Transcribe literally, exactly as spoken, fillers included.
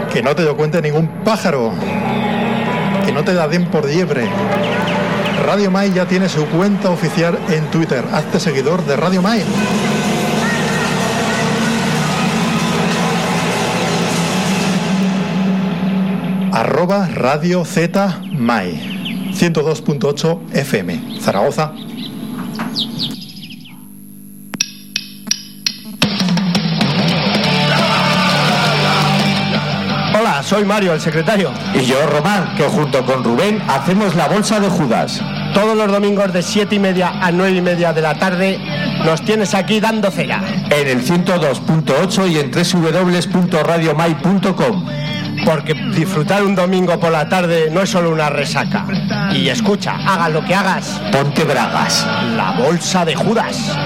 Que no te lo cuente ningún pájaro. Que no te da den por liebre. Radio Mai ya tiene su cuenta oficial en Twitter. Hazte seguidor de Radio Mai. Arroba Radio Z Mai. ciento dos punto ocho F M. Zaragoza. Hola, soy Mario, el secretario. Y yo, Román, que junto con Rubén hacemos la bolsa de Judas. Todos los domingos de siete y media a nueve y media de la tarde nos tienes aquí dando cera. En el ciento dos punto ocho y en doble u doble u doble u punto radio mai punto com. Porque disfrutar un domingo por la tarde no es solo una resaca. Y escucha, hagas lo que hagas, ponte bragas. La bolsa de Judas.